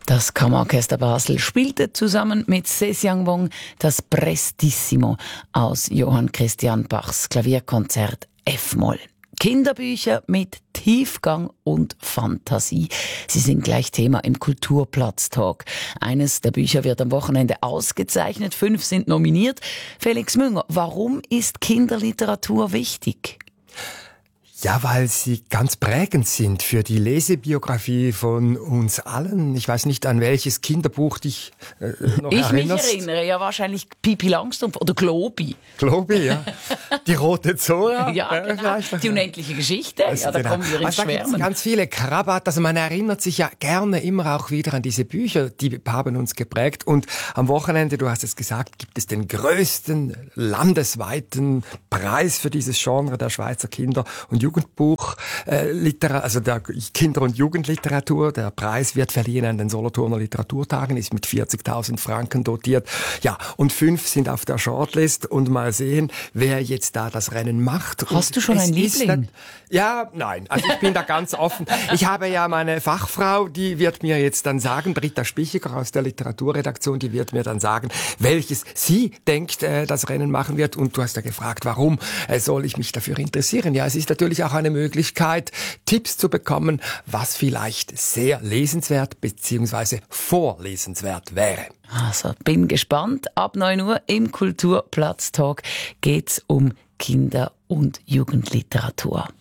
Das Kammerorchester Basel spielte zusammen mit Zhejiang Wong das Prestissimo aus Johann Christian Bachs Klavierkonzert F-Moll. Kinderbücher mit Tiefgang und Fantasie. Sie sind gleich Thema im Kulturplatz-Talk. Eines der Bücher wird am Wochenende ausgezeichnet, 5 sind nominiert. Felix Münger, warum ist Kinderliteratur wichtig? Ja, weil sie ganz prägend sind für die Lesebiografie von uns allen. Ich weiß nicht, an welches Kinderbuch dich noch erinnerst. Ich mich erinnere, ja wahrscheinlich Pippi Langstrumpf oder Globi. Globi, ja. Die rote Zora. Ja, genau. Die unendliche Geschichte. Also, ja, da genau. kommen wir ins Da gibt's Schwärmen. ganz viele Krabat. Also man erinnert sich ja gerne immer auch wieder an diese Bücher, die haben uns geprägt. Und am Wochenende, du hast es gesagt, gibt es den größten landesweiten Preis für dieses Genre der Schweizer Kinder- und Jugendbuch, also der Kinder- und Jugendliteratur. Der Preis wird verliehen an den Solothurner Literaturtagen, ist mit 40.000 Franken dotiert. Ja, und 5 sind auf der Shortlist und mal sehen, wer jetzt da das Rennen macht. Hast du schon einen Liebling? Ja, nein, also ich bin da ganz offen. Ich habe ja meine Fachfrau, die wird mir jetzt dann sagen, Britta Spichiger aus der Literaturredaktion, die wird mir dann sagen, welches sie denkt, das Rennen machen wird. Und du hast ja gefragt, warum soll ich mich dafür interessieren? Ja, es ist natürlich auch eine Möglichkeit, Tipps zu bekommen, was vielleicht sehr lesenswert bzw. vorlesenswert wäre. Also, bin gespannt. Ab 9 Uhr im Kulturplatz-Talk geht's um Kinder- und Jugendliteratur.